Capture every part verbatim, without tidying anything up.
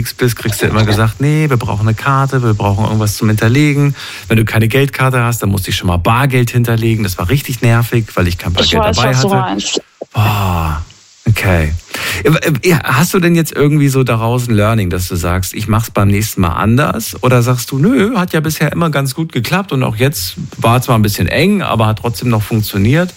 bist, kriegst du immer gesagt, nee, wir brauchen eine Karte, wir brauchen irgendwas zum Hinterlegen. Wenn du keine Geldkarte hast, dann musste ich schon mal Bargeld hinterlegen. Das war richtig nervig, weil ich kein Bargeld ich weiß, dabei was hatte. Du meinst. Boah, okay. Hast du denn jetzt irgendwie so daraus ein Learning, dass du sagst, ich mach's beim nächsten Mal anders? Oder sagst du, nö, hat ja bisher immer ganz gut geklappt und auch jetzt war zwar ein bisschen eng, aber hat trotzdem noch funktioniert?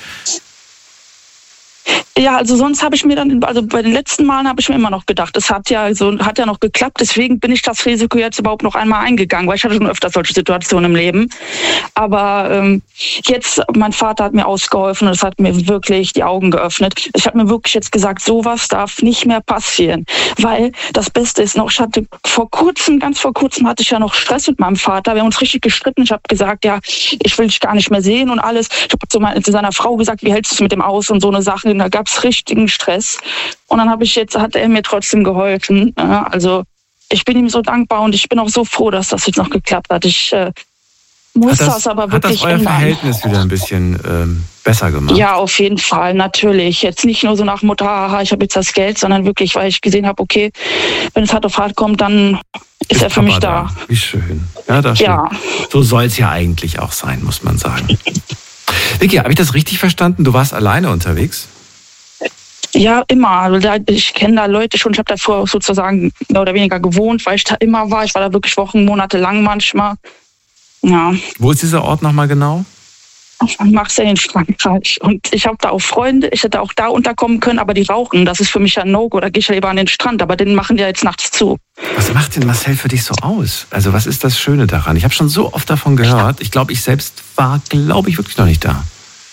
Ja, also sonst habe ich mir dann, also bei den letzten Malen habe ich mir immer noch gedacht, es hat ja so hat ja noch geklappt, deswegen bin ich das Risiko jetzt überhaupt noch einmal eingegangen, weil ich hatte schon öfter solche Situationen im Leben. Aber ähm, jetzt, mein Vater hat mir ausgeholfen und es hat mir wirklich die Augen geöffnet. Ich habe mir wirklich jetzt gesagt, sowas darf nicht mehr passieren, weil das Beste ist noch, ich hatte vor kurzem, ganz vor kurzem hatte ich ja noch Stress mit meinem Vater, wir haben uns richtig gestritten, ich habe gesagt, ja, ich will dich gar nicht mehr sehen und alles. Ich habe zu, mein, zu seiner Frau gesagt, wie hältst du es mit dem aus und so eine Sache, da gab es richtigen Stress. Und dann habe ich jetzt, hat er mir trotzdem geholfen. Ja, also ich bin ihm so dankbar und ich bin auch so froh, dass das jetzt noch geklappt hat. Ich äh, muss das, das aber wirklich ändern. Hat das euer Verhältnis wieder ein bisschen ähm, besser gemacht? Ja, auf jeden Fall, natürlich. Jetzt nicht nur so nach Mutter, haha, ich habe jetzt das Geld, sondern wirklich, weil ich gesehen habe, okay, wenn es hart auf hart kommt, dann ist, ist er für Papa mich da. da. Wie schön. Ja, das ja. So soll es ja eigentlich auch sein, muss man sagen. Vicky, habe ich das richtig verstanden? Du warst alleine unterwegs? Ja, immer. Ich kenne da Leute schon. Ich habe da vorher auch sozusagen mehr oder weniger gewohnt, weil ich da immer war. Ich war da wirklich Wochen, Monate lang manchmal. Ja. Wo ist dieser Ort nochmal genau? Marseille in Frankreich. Und ich habe da auch Freunde. Ich hätte auch da unterkommen können, aber die rauchen. Das ist für mich ja ein No-Go. Da gehe ich ja lieber an den Strand. Aber den machen die ja jetzt nachts zu. Was macht denn Marseille für dich so aus? Also was ist das Schöne daran? Ich habe schon so oft davon gehört. Ich glaube, ich selbst war, glaube ich, wirklich noch nicht da.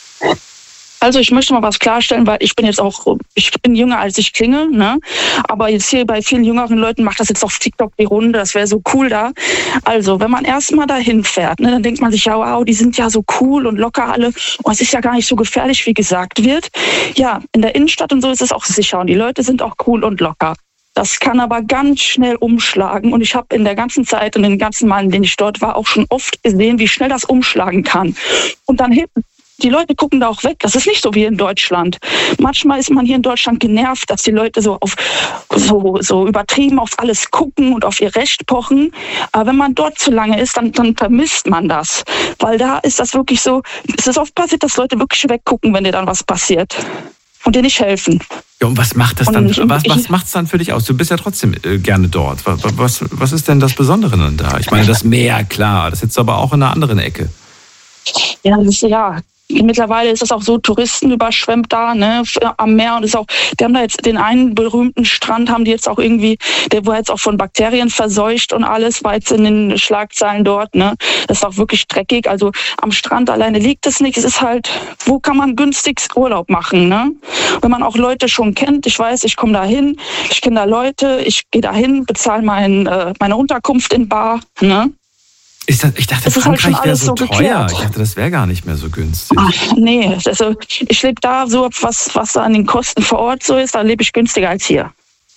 Also ich möchte mal was klarstellen, weil ich bin jetzt auch, ich bin jünger als ich klinge, ne? Aber jetzt hier bei vielen jüngeren Leuten macht das jetzt auf TikTok die Runde, das wäre so cool da. Also wenn man erstmal dahin fährt, ne, dann denkt man sich, ja wow, die sind ja so cool und locker alle und es ist ja gar nicht so gefährlich, wie gesagt wird. Ja, in der Innenstadt und so ist es auch sicher und die Leute sind auch cool und locker. Das kann aber ganz schnell umschlagen und ich habe in der ganzen Zeit und in den ganzen Malen, in denen ich dort war, auch schon oft gesehen, wie schnell das umschlagen kann. Und dann hinten die Leute gucken da auch weg. Das ist nicht so wie in Deutschland. Manchmal ist man hier in Deutschland genervt, dass die Leute so auf so, so übertrieben auf alles gucken und auf ihr Recht pochen. Aber wenn man dort zu lange ist, dann, dann vermisst man das. Weil da ist das wirklich so, es ist oft passiert, dass Leute wirklich weggucken, wenn dir dann was passiert. Und dir nicht helfen. Ja, und was macht das dann? Ich, was was macht es dann für dich aus? Du bist ja trotzdem äh, gerne dort. Was, was, was ist denn das Besondere dann da? Ich meine, das Meer, klar, das ist aber auch in einer anderen Ecke. Ja, das ist ja. Mittlerweile ist es auch so, Touristen überschwemmt da, ne, am Meer und ist auch, die haben da jetzt den einen berühmten Strand, haben die jetzt auch irgendwie, der war jetzt auch von Bakterien verseucht und alles, war jetzt in den Schlagzeilen dort, ne, das ist auch wirklich dreckig, also am Strand alleine liegt es nicht, es ist halt, wo kann man günstig Urlaub machen, ne, wenn man auch Leute schon kennt, ich weiß, ich komme da hin, ich kenne da Leute, ich gehe da hin, bezahle mein, äh, meine Unterkunft in Bar, ne. Ist das, ich dachte, das Frankreich halt wäre so, so teuer. Geklärt. Ich dachte, das wäre gar nicht mehr so günstig. Ach, nee, also ich lebe da so, was, was da an den Kosten vor Ort so ist, da lebe ich günstiger als hier.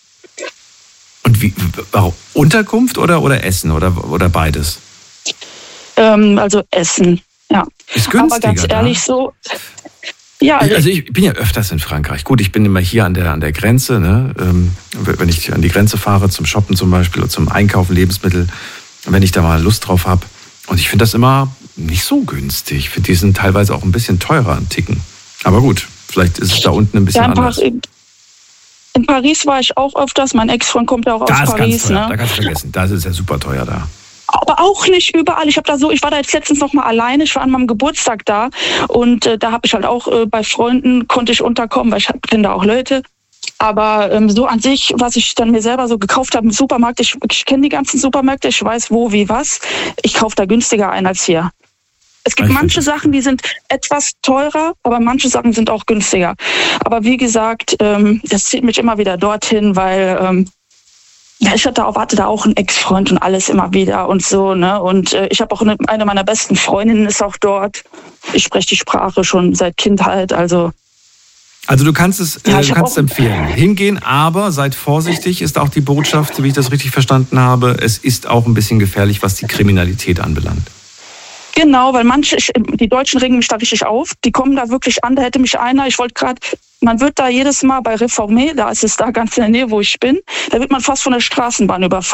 Und wie, warum? Unterkunft oder, oder Essen oder, oder beides? Ähm, also Essen, ja. Ist günstiger, aber ganz ehrlich da? so... Ja, also, also ich bin ja öfters in Frankreich. Gut, ich bin immer hier an der, an der Grenze, ne? Ähm, wenn ich an die Grenze fahre, zum Shoppen zum Beispiel oder zum Einkaufen Lebensmittel, wenn ich da mal Lust drauf habe. Und ich finde das immer nicht so günstig. Ich finde, die sind teilweise auch ein bisschen teurer an Ticken. Aber gut, vielleicht ist es da unten ein bisschen ja, in anders. Par- in Paris war ich auch öfters. Mein Ex-Freund kommt ja auch da aus ist Paris. Ganz teuer. Ne? Da kannst du vergessen. Da ist es ja super teuer da. Aber auch nicht überall. Ich habe da so, ich war da jetzt letztens noch mal alleine. Ich war an meinem Geburtstag da und äh, da habe ich halt auch äh, bei Freunden konnte ich unterkommen, weil ich kenne da auch Leute. Aber ähm, so an sich, was ich dann mir selber so gekauft habe im Supermarkt, ich, ich kenne die ganzen Supermärkte, ich weiß wo, wie, was. Ich kaufe da günstiger ein als hier. Es gibt ich manche Sachen, die sind etwas teurer, aber manche Sachen sind auch günstiger. Aber wie gesagt, ähm, das zieht mich immer wieder dorthin, weil ähm, ja, ich hatte auch, hatte da auch einen Ex-Freund und alles immer wieder und so, ne? Und äh, ich habe auch eine, eine meiner besten Freundinnen ist auch dort. Ich spreche die Sprache schon seit Kindheit, also Also du kannst es ja, äh, du kannst empfehlen. Hingehen, aber seid vorsichtig, ist auch die Botschaft, wie ich das richtig verstanden habe. Es ist auch ein bisschen gefährlich, was die Kriminalität anbelangt. Genau, weil manche, ich, die Deutschen regen mich da richtig auf. Die kommen da wirklich an. Da hätte mich einer, ich wollte gerade man wird da jedes Mal bei Reformé, da ist es da ganz in der Nähe, wo ich bin, da wird man fast von der Straßenbahn überfahren.